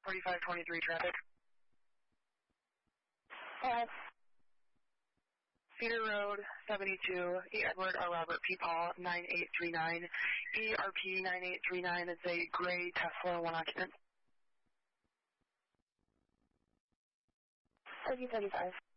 4523 traffic. Cedar Road, 72, E. Edward R. Robert P. Paul, 9839. ERP 9839 is a gray Tesla, 1 occupant. 3035.